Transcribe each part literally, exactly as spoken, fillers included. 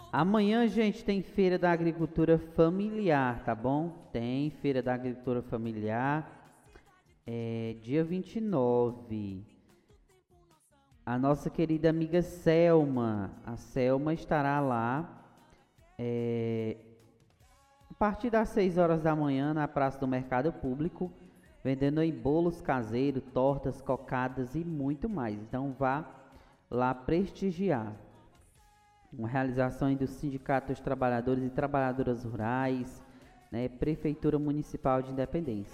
Amanhã, gente, tem Feira da Agricultura Familiar, tá bom? Tem Feira da Agricultura Familiar, é, dia vinte e nove. A nossa querida amiga Selma, a Selma estará lá, é, a partir das seis horas da manhã na Praça do Mercado Público, vendendo aí bolos caseiros, tortas, cocadas e muito mais. Então vá lá prestigiar. Uma realização aí do Sindicato dos Trabalhadores e Trabalhadoras Rurais, né, Prefeitura Municipal de Independência.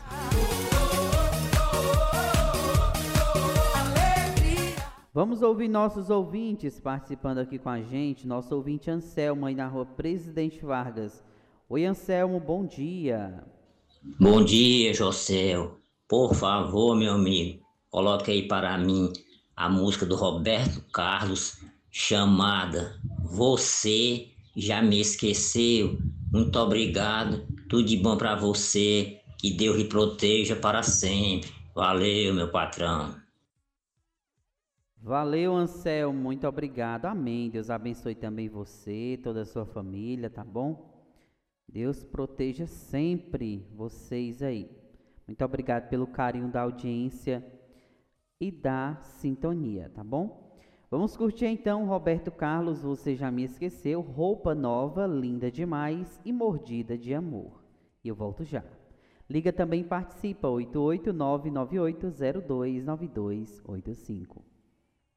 Vamos ouvir nossos ouvintes participando aqui com a gente. Nosso ouvinte Anselmo aí na rua Presidente Vargas. Oi, Anselmo, bom dia. Bom dia, José. Por favor, meu amigo, coloque aí para mim a música do Roberto Carlos, chamada Você Já Me Esqueceu. Muito obrigado, tudo de bom para você, que Deus lhe proteja para sempre. Valeu, meu patrão. Valeu, Anselmo, muito obrigado. Amém. Deus abençoe também você, toda a sua família, tá bom? Deus proteja sempre vocês aí. Muito obrigado pelo carinho da audiência e da sintonia, tá bom? Vamos curtir então Roberto Carlos, Você Já Me Esqueceu, Roupa Nova, Linda Demais e Mordida de Amor. E eu volto já. Liga também e participa, oito oito nove nove oito zero dois nove dois oito cinco.